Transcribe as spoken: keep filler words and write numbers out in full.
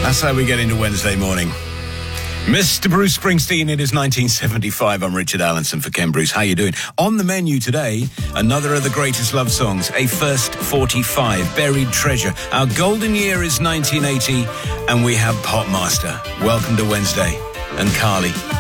That's how we get into Wednesday morning. Mister Bruce Springsteen, it is nineteen seventy-five. I'm Richard Allenson for Ken Bruce. How you doing? On the menu today, another of the greatest love songs, a first forty-five, Buried Treasure. Our golden year is nineteen eighty, and we have Popmaster. Welcome to Wednesday. And Carly.